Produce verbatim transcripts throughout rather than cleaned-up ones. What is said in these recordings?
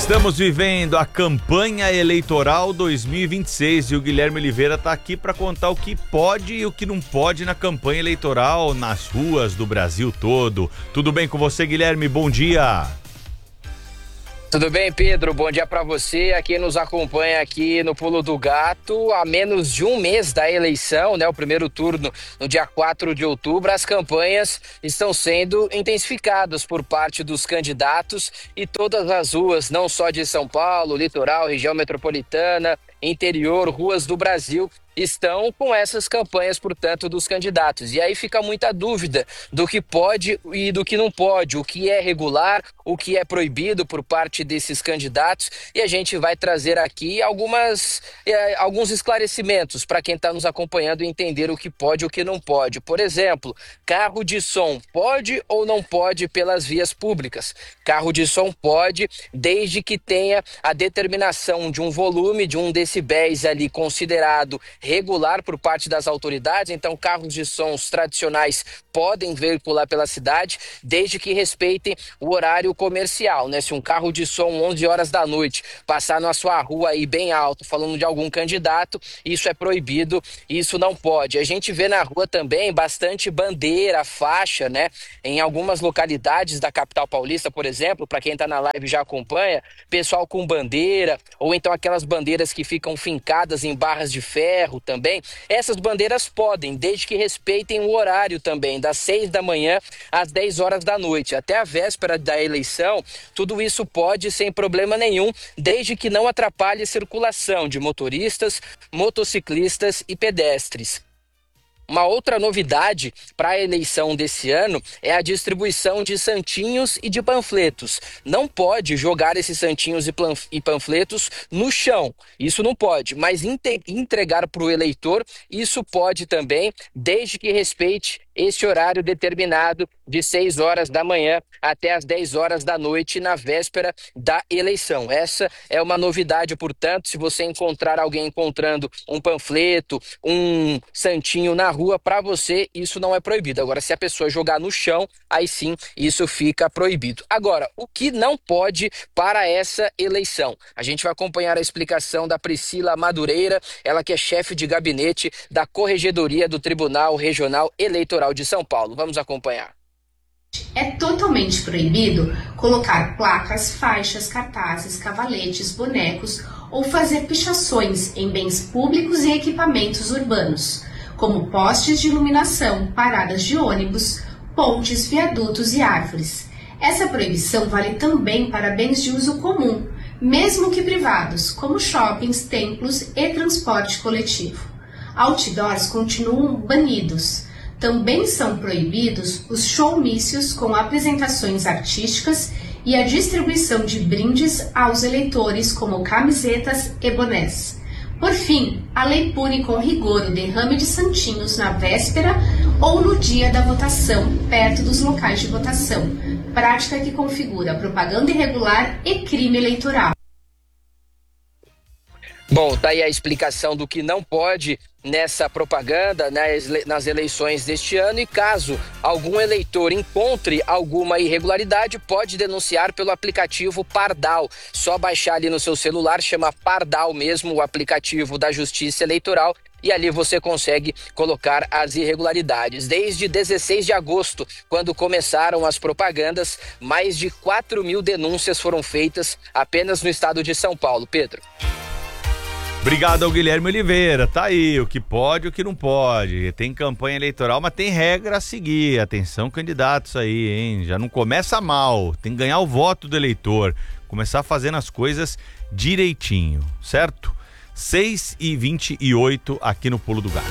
Estamos vivendo a campanha eleitoral dois mil e vinte e seis e o Guilherme Oliveira está aqui para contar o que pode e o que não pode na campanha eleitoral nas ruas do Brasil todo. Tudo bem com você, Guilherme? Bom dia. Tudo bem, Pedro? Bom dia para você, a quem nos acompanha aqui no Pulo do Gato. A menos de um mês da eleição, né, o primeiro turno no dia quatro de outubro, as campanhas estão sendo intensificadas por parte dos candidatos e todas as ruas, não só de São Paulo, litoral, região metropolitana, interior, ruas do Brasil, estão com essas campanhas, portanto, dos candidatos. E aí fica muita dúvida do que pode e do que não pode, o que é regular, o que é proibido por parte desses candidatos. E a gente vai trazer aqui algumas, eh, alguns esclarecimentos para quem está nos acompanhando entender o que pode e o que não pode. Por exemplo, carro de som pode ou não pode pelas vias públicas? Carro de som pode, desde que tenha a determinação de um volume, de um decibéis ali considerado regular por parte das autoridades. Então carros de sons tradicionais podem veicular pela cidade, desde que respeitem o horário comercial, né? Se um carro de som onze horas da noite passar na sua rua aí bem alto, falando de algum candidato, isso é proibido, isso não pode. A gente vê na rua também bastante bandeira, faixa, né? Em algumas localidades da capital paulista, por exemplo, para quem está na live já acompanha, pessoal com bandeira, ou então aquelas bandeiras que ficam fincadas em barras de ferro também. Essas bandeiras podem, desde que respeitem o horário também, das seis da manhã às dez horas da noite, até a véspera da eleição. Tudo isso pode sem problema nenhum, desde que não atrapalhe a circulação de motoristas, motociclistas e pedestres. Uma outra novidade para a eleição desse ano é a distribuição de santinhos e de panfletos. Não pode jogar esses santinhos e panfletos no chão, isso não pode, mas entregar para o eleitor, isso pode também, desde que respeite esse horário determinado de seis horas da manhã até as dez horas da noite na véspera da eleição. Essa é uma novidade, portanto, se você encontrar alguém encontrando um panfleto, um santinho na rua, para você isso não é proibido. Agora, se a pessoa jogar no chão, aí sim isso fica proibido. Agora, o que não pode para essa eleição? A gente vai acompanhar a explicação da Priscila Madureira, ela que é chefe de gabinete da Corregedoria do Tribunal Regional Eleitoral de São Paulo. Vamos acompanhar. É totalmente proibido colocar placas, faixas, cartazes, cavaletes, bonecos ou fazer pichações em bens públicos e equipamentos urbanos, como postes de iluminação, paradas de ônibus, pontes, viadutos e árvores. Essa proibição vale também para bens de uso comum, mesmo que privados, como shoppings, templos e transporte coletivo. Outdoors continuam banidos. Também são proibidos os showmícios com apresentações artísticas e a distribuição de brindes aos eleitores, como camisetas e bonés. Por fim, a lei pune com rigor o derrame de santinhos na véspera ou no dia da votação, perto dos locais de votação, prática que configura propaganda irregular e crime eleitoral. Bom, tá aí a explicação do que não pode nessa propaganda, nas, nas eleições deste ano, e caso algum eleitor encontre alguma irregularidade, pode denunciar pelo aplicativo Pardal. Só baixar ali no seu celular, chama Pardal mesmo, o aplicativo da Justiça Eleitoral, e ali você consegue colocar as irregularidades. Desde dezesseis de agosto, quando começaram as propagandas, mais de quatro mil denúncias foram feitas apenas no estado de São Paulo. Pedro. Obrigado ao Guilherme Oliveira. Tá aí, o que pode e o que não pode. Tem campanha eleitoral, mas tem regra a seguir. Atenção, candidatos aí, hein? Já não começa mal. Tem que ganhar o voto do eleitor. Começar fazendo as coisas direitinho, certo? seis e vinte e oito aqui no Pulo do Gato.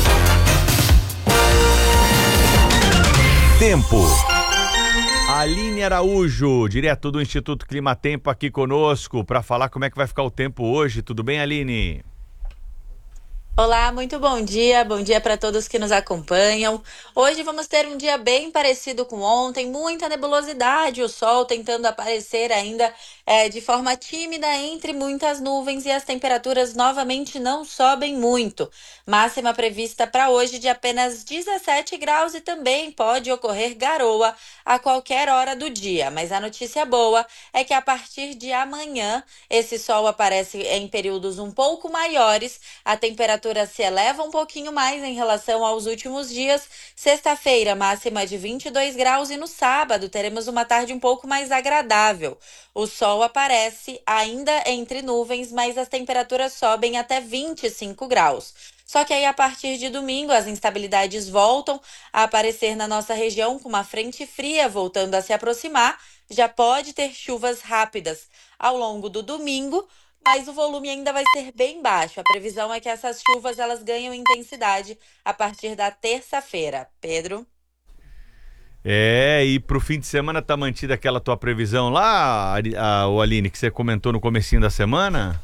Tempo. Aline Araújo, direto do Instituto Climatempo, aqui conosco para falar como é que vai ficar o tempo hoje. Tudo bem, Aline? Olá, muito bom dia, bom dia para todos que nos acompanham. Hoje vamos ter um dia bem parecido com ontem, muita nebulosidade, o sol tentando aparecer ainda é, de forma tímida entre muitas nuvens e as temperaturas novamente não sobem muito. Máxima prevista para hoje de apenas dezessete graus e também pode ocorrer garoa a qualquer hora do dia. Mas a notícia boa é que a partir de amanhã esse sol aparece em períodos um pouco maiores, a temperatura se eleva um pouquinho mais em relação aos últimos dias. Sexta-feira, máxima de vinte e dois graus e no sábado teremos uma tarde um pouco mais agradável. O sol aparece ainda entre nuvens, mas as temperaturas sobem até vinte e cinco graus. Só que aí, a partir de domingo, as instabilidades voltam a aparecer na nossa região, com uma frente fria voltando a se aproximar. Já pode ter chuvas rápidas ao longo do domingo, mas o volume ainda vai ser bem baixo. A previsão é que essas chuvas elas ganham intensidade a partir da terça-feira. Pedro? É, e pro fim de semana tá mantida aquela tua previsão lá, a, a, o Aline, que você comentou no comecinho da semana?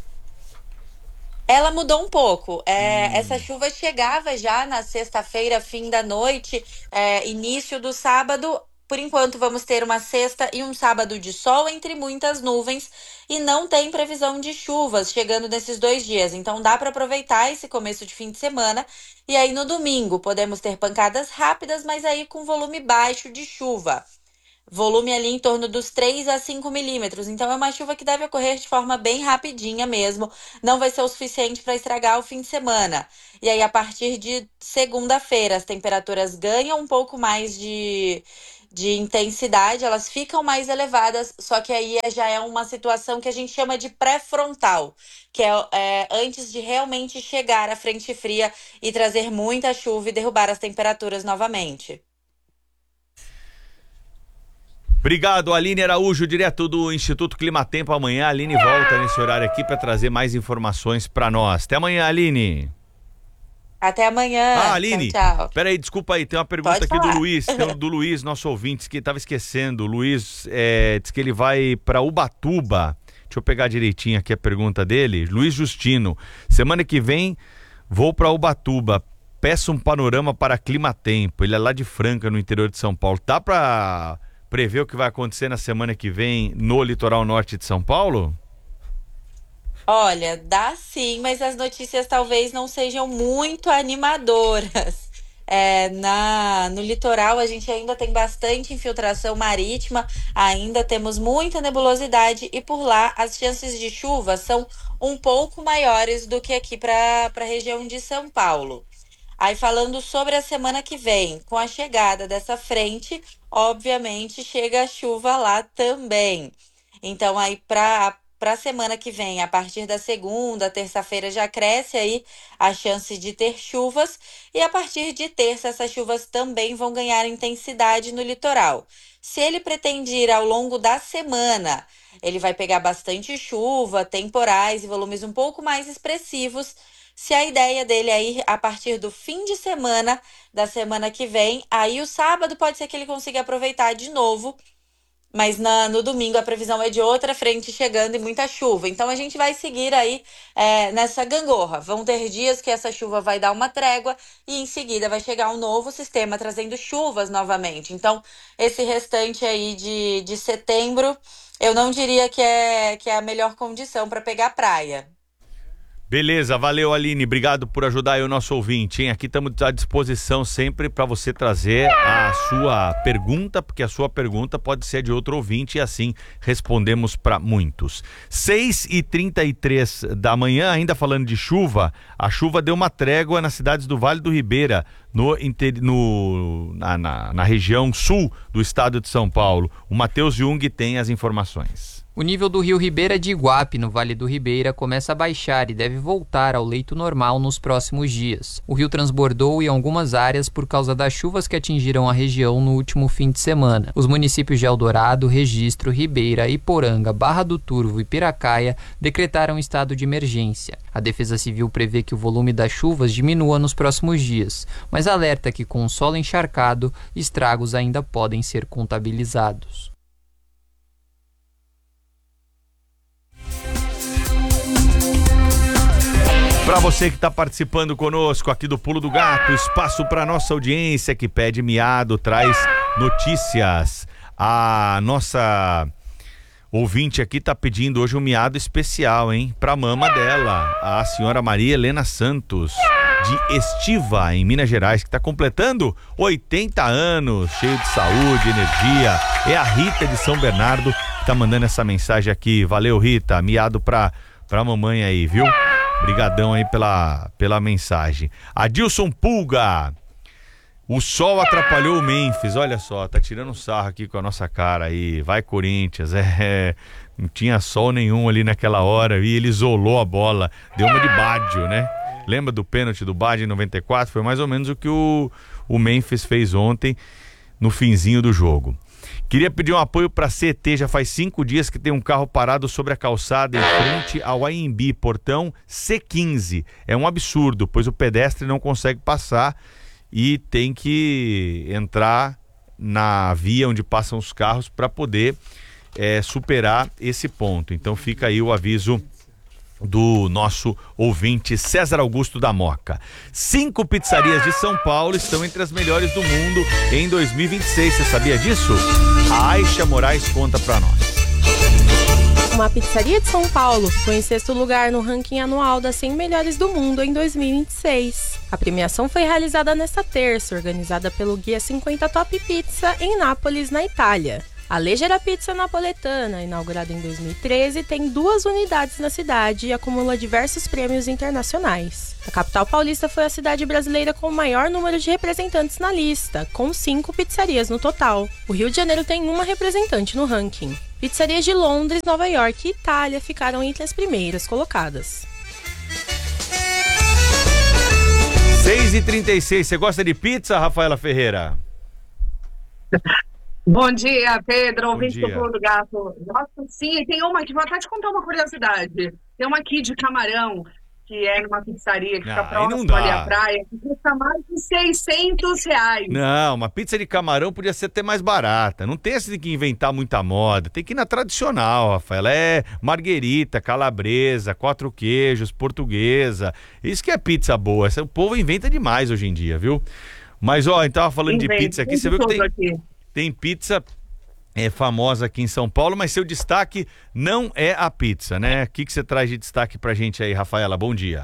Ela mudou um pouco. É, hum. Essa chuva chegava já na sexta-feira, fim da noite, é, início do sábado. Por enquanto, vamos ter uma sexta e um sábado de sol entre muitas nuvens e não tem previsão de chuvas chegando nesses dois dias. Então, dá para aproveitar esse começo de fim de semana. E aí, no domingo, podemos ter pancadas rápidas, mas aí com volume baixo de chuva. Volume ali em torno dos três a cinco milímetros. Então, é uma chuva que deve ocorrer de forma bem rapidinha mesmo. Não vai ser o suficiente para estragar o fim de semana. E aí, a partir de segunda-feira, as temperaturas ganham um pouco mais de... de intensidade, elas ficam mais elevadas, só que aí já é uma situação que a gente chama de pré-frontal, que é, é antes de realmente chegar à frente fria e trazer muita chuva e derrubar as temperaturas novamente. Obrigado, Aline Araújo, direto do Instituto Climatempo. Amanhã a Aline volta nesse horário aqui para trazer mais informações para nós. Até amanhã, Aline. Até amanhã. Ah, Aline, tchau, tchau. Peraí, desculpa aí, tem uma pergunta Pode aqui falar. do Luiz, tem um do Luiz, nosso ouvinte, que estava esquecendo. O Luiz é, diz que ele vai para Ubatuba. Deixa eu pegar direitinho aqui a pergunta dele. Luiz Justino, semana que vem vou para Ubatuba, peço um panorama para Climatempo. Ele é lá de Franca, no interior de São Paulo. Dá para prever o que vai acontecer na semana que vem no litoral norte de São Paulo? Olha, dá sim, mas as notícias talvez não sejam muito animadoras. É, na, no litoral a gente ainda tem bastante infiltração marítima, ainda temos muita nebulosidade e por lá as chances de chuva são um pouco maiores do que aqui para a região de São Paulo. Aí falando sobre a semana que vem, com a chegada dessa frente, obviamente chega a chuva lá também. Então aí para Para a semana que vem, a partir da segunda, terça-feira, já cresce aí a chance de ter chuvas. E a partir de terça, essas chuvas também vão ganhar intensidade no litoral. Se ele pretende ir ao longo da semana, ele vai pegar bastante chuva, temporais e volumes um pouco mais expressivos. Se a ideia dele é ir a partir do fim de semana, da semana que vem, aí o sábado pode ser que ele consiga aproveitar de novo. Mas na, no domingo a previsão é de outra frente chegando e muita chuva. Então a gente vai seguir aí é, nessa gangorra. Vão ter dias que essa chuva vai dar uma trégua e em seguida vai chegar um novo sistema trazendo chuvas novamente. Então esse restante aí de, de setembro eu não diria que é, que é a melhor condição para pegar praia. Beleza, valeu, Aline, obrigado por ajudar aí o nosso ouvinte, hein? Aqui estamos à disposição sempre para você trazer a sua pergunta, porque a sua pergunta pode ser de outro ouvinte e assim respondemos para muitos. seis e trinta e três da manhã, ainda falando de chuva, a chuva deu uma trégua nas cidades do Vale do Ribeira, no, no, na, na, na região sul do estado de São Paulo. O Matheus Jung tem as informações. O nível do rio Ribeira de Iguape, no Vale do Ribeira, começa a baixar e deve voltar ao leito normal nos próximos dias. O rio transbordou em algumas áreas por causa das chuvas que atingiram a região no último fim de semana. Os municípios de Eldorado, Registro, Ribeira, Iporanga, Barra do Turvo e Piracaia decretaram estado de emergência. A Defesa Civil prevê que o volume das chuvas diminua nos próximos dias, mas alerta que com o solo encharcado, estragos ainda podem ser contabilizados. Para você que está participando conosco aqui do Pulo do Gato, espaço para nossa audiência que pede miado, traz notícias. A nossa ouvinte aqui tá pedindo hoje um miado especial, hein? Pra mama dela, a senhora Maria Helena Santos, de Estiva, em Minas Gerais, que tá completando oitenta anos, cheio de saúde, energia. É a Rita de São Bernardo que tá mandando essa mensagem aqui. Valeu, Rita, miado pra, pra mamãe aí, viu? Brigadão aí pela, pela mensagem. Adilson Pulga. O sol atrapalhou o Memphis, olha só, tá tirando um sarro aqui com a nossa cara aí, vai Corinthians, é, não tinha sol nenhum ali naquela hora e ele isolou a bola, deu uma de Baggio, né? Lembra do pênalti do Baggio em noventa e quatro? Foi mais ou menos o que o, o Memphis fez ontem no finzinho do jogo. Queria pedir um apoio para C T, já faz cinco dias que tem um carro parado sobre a calçada em frente ao A M B, portão C quinze, é um absurdo, pois o pedestre não consegue passar e tem que entrar na via onde passam os carros para poder é, superar esse ponto. Então fica aí o aviso do nosso ouvinte César Augusto da Moca. Cinco pizzarias de São Paulo estão entre as melhores do mundo em dois mil e vinte e seis. Você sabia disso? A Aisha Moraes conta para nós. Uma pizzaria de São Paulo ficou em sexto lugar no ranking anual das cem melhores do mundo em dois mil e vinte e seis. A premiação foi realizada nesta terça, organizada pelo Guia cinquenta Top Pizza em Nápoles, na Itália. A Leggera Pizza Napoletana, inaugurada em dois mil e treze, tem duas unidades na cidade e acumula diversos prêmios internacionais. A capital paulista foi a cidade brasileira com o maior número de representantes na lista, com cinco pizzarias no total. O Rio de Janeiro tem uma representante no ranking. Pizzarias de Londres, Nova York e Itália ficaram entre as primeiras colocadas. seis e trinta e seis, você gosta de pizza, Rafaela Ferreira? Bom dia, Pedro, ouvinte dia. do Pulo do Gato. Nossa, sim, tem uma aqui, vou até te contar uma curiosidade. Tem uma aqui de camarão, que é numa pizzaria que Ah, fica aí não próximo dá. ali à praia, que custa mais de seiscentos reais. Não, uma pizza de camarão podia ser até mais barata. Não tem esse de que inventar muita moda. Tem que ir na tradicional, Rafaela. É marguerita, calabresa, quatro queijos, portuguesa. Isso que é pizza boa. O povo inventa demais hoje em dia, viu? Mas, ó, a gente tava falando Inventa, de pizza aqui. tem Você viu que tudo tem, aqui. tem pizza é, famosa aqui em São Paulo, mas seu destaque não é a pizza, né? O que, que você traz de destaque pra gente aí, Rafaela? Bom dia.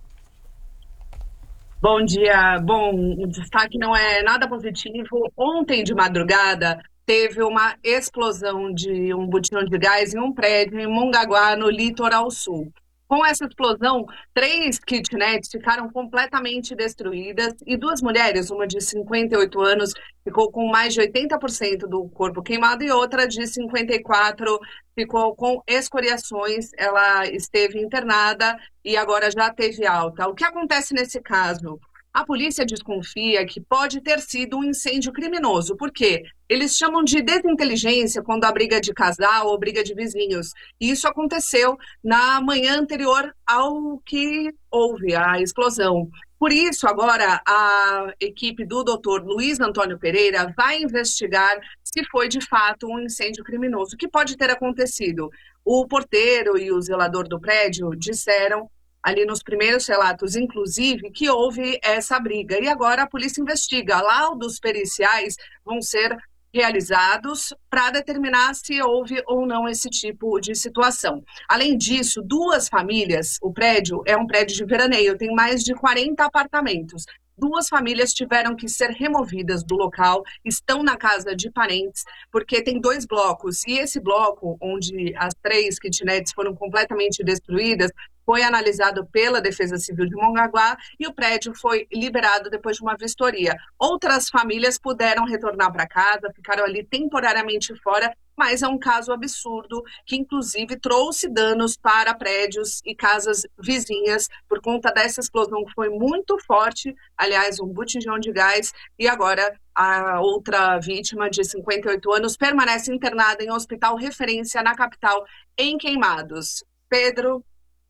Bom dia. Bom, o destaque não é nada positivo. Ontem de madrugada teve uma explosão de um botijão de gás em um prédio em Mongaguá, no litoral sul. Com essa explosão, três kitnets ficaram completamente destruídas e duas mulheres, uma de cinquenta e oito anos, ficou com mais de oitenta por cento do corpo queimado e outra de cinquenta e quatro ficou com escoriações. Ela esteve internada e agora já teve alta. O que acontece nesse caso? A polícia desconfia que pode ter sido um incêndio criminoso. Por quê? Eles chamam de desinteligência quando há briga de casal ou briga de vizinhos. E isso aconteceu na manhã anterior ao que houve a explosão. Por isso, agora, a equipe do doutor Luiz Antônio Pereira vai investigar se foi, de fato, um incêndio criminoso. O que pode ter acontecido? O porteiro e o zelador do prédio disseram ali nos primeiros relatos, inclusive, que houve essa briga. E agora a polícia investiga. Laudos periciais vão ser realizados para determinar se houve ou não esse tipo de situação. Além disso, duas famílias, o prédio é um prédio de veraneio, tem mais de quarenta apartamentos. Duas famílias tiveram que ser removidas do local, estão na casa de parentes, porque tem dois blocos. E esse bloco, onde as três kitnets foram completamente destruídas, foi analisado pela Defesa Civil de Mongaguá e o prédio foi liberado depois de uma vistoria. Outras famílias puderam retornar para casa, ficaram ali temporariamente fora, mas é um caso absurdo que, inclusive, trouxe danos para prédios e casas vizinhas por conta dessa explosão que foi muito forte, aliás, um botijão de gás, e agora a outra vítima, de cinquenta e oito anos, permanece internada em um hospital referência na capital, em Queimados. Pedro...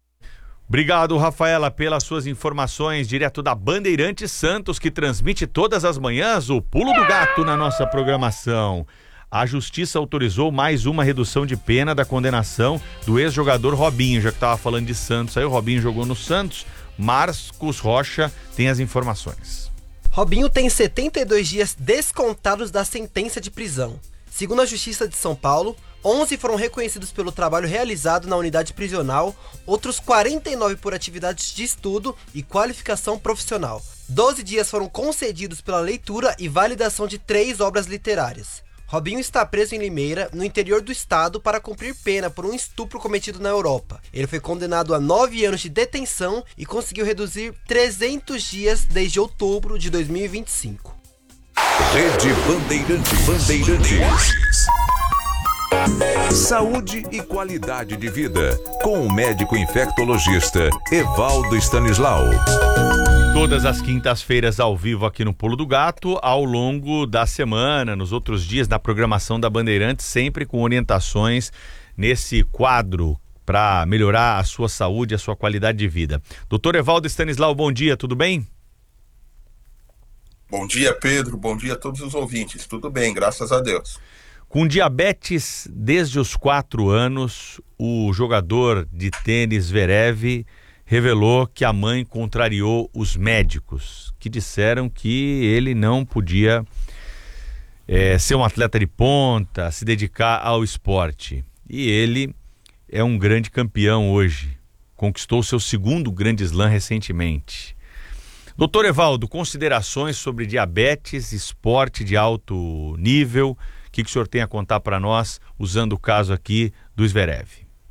Obrigado, Rafaela, pelas suas informações, direto da Bandeirantes Santos, que transmite todas as manhãs o Pulo do Gato na nossa programação. A Justiça autorizou mais uma redução de pena da condenação do ex-jogador Robinho, já que estava falando de Santos. Aí o Robinho jogou no Santos, Marcos Rocha tem as informações. Robinho tem setenta e dois dias descontados da sentença de prisão. Segundo a Justiça de São Paulo, onze foram reconhecidos pelo trabalho realizado na unidade prisional, outros quarenta e nove por atividades de estudo e qualificação profissional. doze dias foram concedidos pela leitura e validação de três obras literárias. Robinho está preso em Limeira, no interior do estado, para cumprir pena por um estupro cometido na Europa. Ele foi condenado a nove anos de detenção e conseguiu reduzir trezentos dias desde outubro de dois mil e vinte e cinco. Rede Bandeirantes. Bandeirantes. Saúde e qualidade de vida, com o médico infectologista Evaldo Stanislau. Todas as quintas-feiras ao vivo aqui no Pulo do Gato, ao longo da semana, nos outros dias da programação da Bandeirantes, sempre com orientações nesse quadro para melhorar a sua saúde, a sua qualidade de vida. Doutor Evaldo Stanislau, bom dia, tudo bem? Bom dia, Pedro, bom dia a todos os ouvintes, tudo bem, graças a Deus. Com diabetes desde os quatro anos, o jogador de tênis Zverev revelou que a mãe contrariou os médicos, que disseram que ele não podia é, ser um atleta de ponta, se dedicar ao esporte. E ele é um grande campeão hoje, conquistou seu segundo grande slam recentemente. Doutor Evaldo, considerações sobre diabetes, esporte de alto nível, o que, que o senhor tem a contar para nós, usando o caso aqui do Zverev?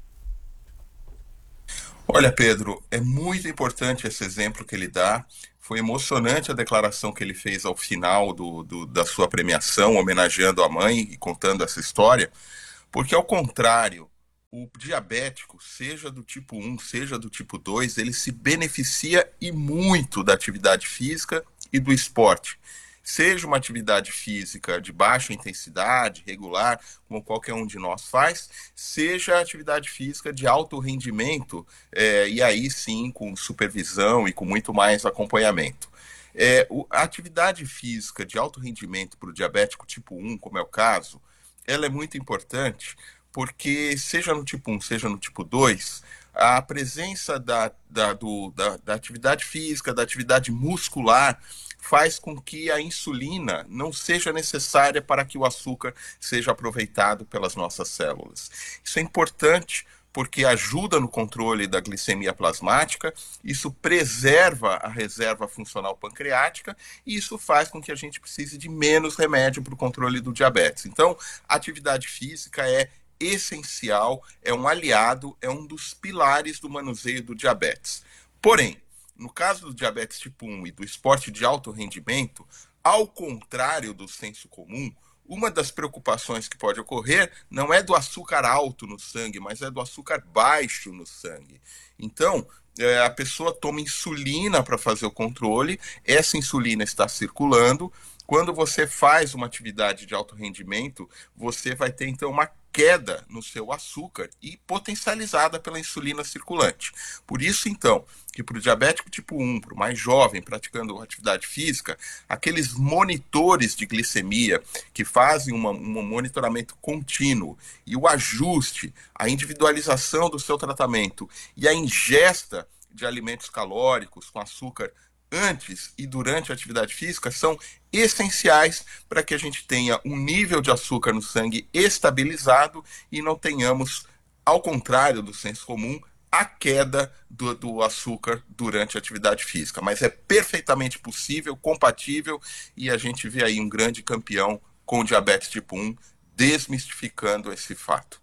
Olha, Pedro, é muito importante esse exemplo que ele dá. Foi emocionante a declaração que ele fez ao final do, do, da sua premiação, homenageando a mãe e contando essa história, porque, ao contrário, o diabético, seja do tipo um, seja do tipo dois, ele se beneficia e muito da atividade física e do esporte. Seja uma atividade física de baixa intensidade, regular, como qualquer um de nós faz, seja atividade física de alto rendimento, é, e aí sim com supervisão e com muito mais acompanhamento. É, o, a atividade física de alto rendimento para o diabético tipo um, como é o caso, ela é muito importante, porque seja no tipo um, seja no tipo dois, a presença da, da, do, da, da atividade física, da atividade muscular, faz com que a insulina não seja necessária para que o açúcar seja aproveitado pelas nossas células. Isso é importante porque ajuda no controle da glicemia plasmática, isso preserva a reserva funcional pancreática e isso faz com que a gente precise de menos remédio para o controle do diabetes. Então, a atividade física é essencial, é um aliado, é um dos pilares do manuseio do diabetes. Porém, no caso do diabetes tipo um e do esporte de alto rendimento, ao contrário do senso comum, uma das preocupações que pode ocorrer não é do açúcar alto no sangue, mas é do açúcar baixo no sangue. Então, é, a pessoa toma insulina para fazer o controle, essa insulina está circulando. Quando você faz uma atividade de alto rendimento, você vai ter então uma queda no seu açúcar e potencializada pela insulina circulante. Por isso, então, que para o diabético tipo um, para o mais jovem, praticando atividade física, aqueles monitores de glicemia que fazem uma, um monitoramento contínuo e o ajuste, a individualização do seu tratamento e a ingesta de alimentos calóricos com açúcar antes e durante a atividade física são essenciais para que a gente tenha um nível de açúcar no sangue estabilizado e não tenhamos, ao contrário do senso comum, a queda do, do açúcar durante a atividade física. Mas é perfeitamente possível, compatível, e a gente vê aí um grande campeão com o diabetes tipo um, desmistificando esse fato.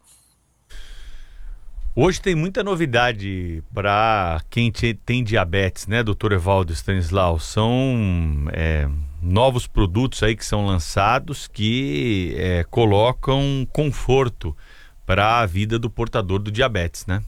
Hoje tem muita novidade para quem tem diabetes, né, doutor Evaldo Stanislau? São é, novos produtos aí que são lançados que é, colocam conforto para a vida do portador do diabetes, né?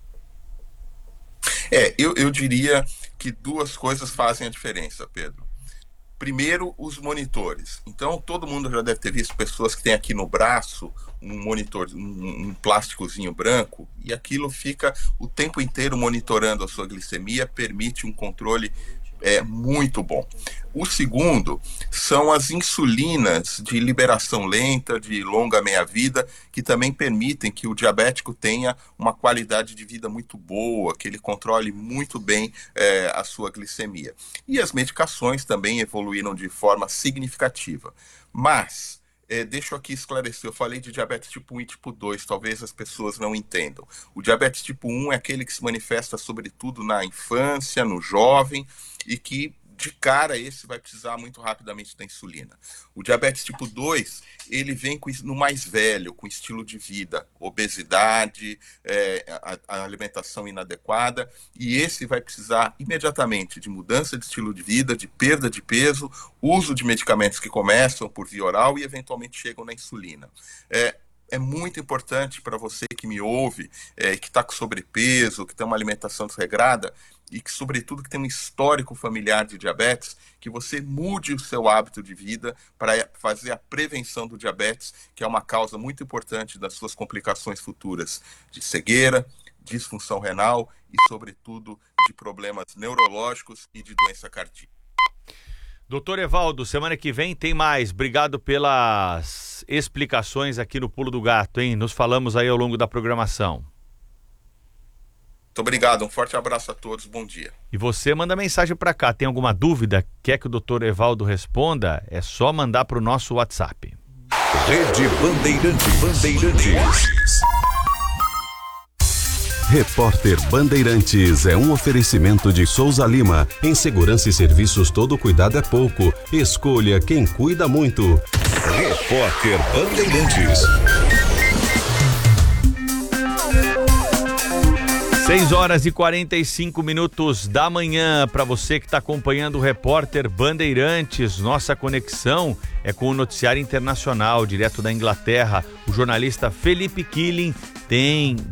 É, eu, eu diria que duas coisas fazem a diferença, Pedro. Primeiro, os monitores. Então, todo mundo já deve ter visto pessoas que têm aqui no braço um monitor, um, um plásticozinho branco, e aquilo fica o tempo inteiro monitorando a sua glicemia, permite um controle é muito bom. O segundo são as insulinas de liberação lenta, de longa meia-vida, que também permitem que o diabético tenha uma qualidade de vida muito boa, que ele controle muito bem é, a sua glicemia. E as medicações também evoluíram de forma significativa. Mas, é, deixa eu aqui esclarecer, eu falei de diabetes tipo um e tipo dois, talvez as pessoas não entendam. O diabetes tipo um é aquele que se manifesta sobretudo na infância, no jovem, e que de cara esse vai precisar muito rapidamente da insulina. O diabetes tipo dois, ele vem com, no mais velho, com estilo de vida, obesidade, é, a, a alimentação inadequada, e esse vai precisar imediatamente de mudança de estilo de vida, de perda de peso, uso de medicamentos que começam por via oral e eventualmente chegam na insulina. É, É muito importante para você que me ouve, é, que está com sobrepeso, que tem uma alimentação desregrada e que, sobretudo, que tem um histórico familiar de diabetes, que você mude o seu hábito de vida para fazer a prevenção do diabetes, que é uma causa muito importante das suas complicações futuras de cegueira, disfunção renal e, sobretudo, de problemas neurológicos e de doença cardíaca. Doutor Evaldo, semana que vem tem mais. Obrigado pelas explicações aqui no Pulo do Gato, hein? Nos falamos aí ao longo da programação. Muito obrigado, um forte abraço a todos, bom dia. E você manda mensagem para cá, tem alguma dúvida? Quer que o doutor Evaldo responda? É só mandar para o nosso WhatsApp. Rede Bandeirantes. Bandeirantes. Repórter Bandeirantes é um oferecimento de Souza Lima. Em segurança e serviços todo cuidado é pouco. Escolha quem cuida muito. Repórter Bandeirantes. seis horas e quarenta e cinco minutos da manhã, para você que está acompanhando o Repórter Bandeirantes. Nossa conexão é com o noticiário internacional, direto da Inglaterra. O jornalista Felipe Killing tem